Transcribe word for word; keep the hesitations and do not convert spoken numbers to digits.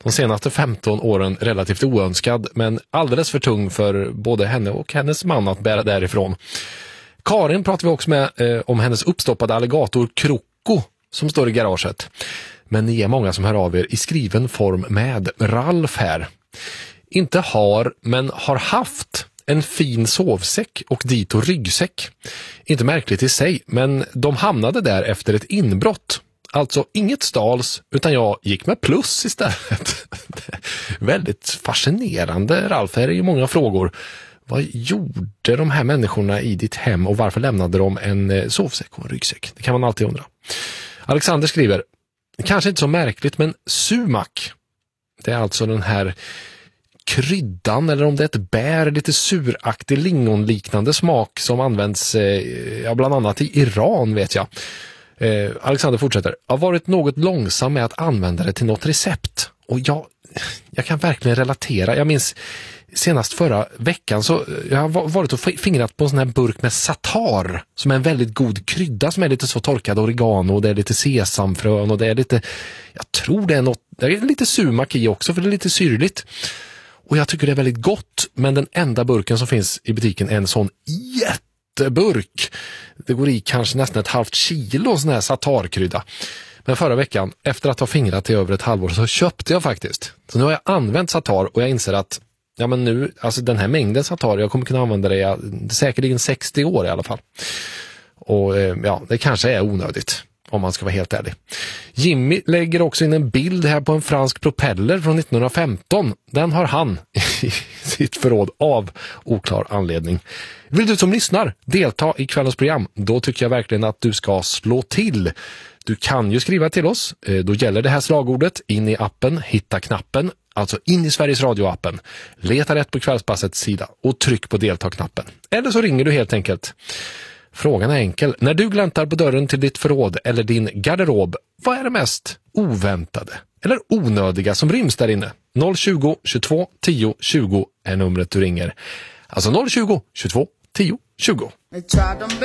De senaste femton åren relativt oönskad, men alldeles för tung för både henne och hennes man att bära därifrån. Karin pratar vi också med eh, om hennes uppstoppade alligator Kroko som står i garaget. Men ni är många som hör av er i skriven form med Ralf här. Inte har, men har haft en fin sovsäck och dit och ryggsäck. Inte märkligt i sig, men de hamnade där efter ett inbrott. Alltså inget stals, utan jag gick med plus istället. Väldigt fascinerande, Ralf. Här är ju många frågor. Vad gjorde de här människorna i ditt hem och varför lämnade de en sovsäck och en ryggsäck? Det kan man alltid undra. Alexander skriver, kanske inte så märkligt, men sumak. Det är alltså den här kryddan, eller om det är ett bär, lite suraktig lingonliknande smak som används eh, ja, bland annat i Iran, vet jag. Eh, Alexander fortsätter, har varit något långsam med att använda det till något recept. Och jag, jag kan verkligen relatera. Jag minns senast förra veckan så jag har varit och fingrat på en sån här burk med satar som är en väldigt god krydda som är lite så torkad oregano och det är lite sesamfrön och det är lite, jag tror det är något, det är lite sumak i också för det är lite syrligt. Och jag tycker det är väldigt gott, men den enda burken som finns i butiken är en sån jätteburk. Det går i kanske nästan ett halvt kilo sån här satarkrydda. Men förra veckan, efter att ha fingrat i över ett halvår, så köpte jag faktiskt. Så nu har jag använt satar och jag inser att ja men nu, alltså den här mängden satar, jag kommer kunna använda det säkerligen sextio år i alla fall. Och ja, det kanske är onödigt om man ska vara helt ärlig. Jimmy lägger också in en bild här på en fransk propeller från nittonhundrafemton. Den har han i sitt förråd av oklar anledning. Vill du som lyssnar delta i kvällens program, då tycker jag verkligen att du ska slå till. Du kan ju skriva till oss, då gäller det här slagordet in i appen, hitta knappen, alltså in i Sveriges Radio-appen. Leta rätt på Kvällspassets sida och tryck på delta-knappen. Eller så ringer du helt enkelt. Frågan är enkel. När du gläntar på dörren till ditt förråd eller din garderob, vad är det mest oväntade eller onödiga som ryms där inne? noll tjugo, tjugotvå, tio, tjugo är numret du ringer. Alltså noll tjugo, tjugotvå, tio, tjugo.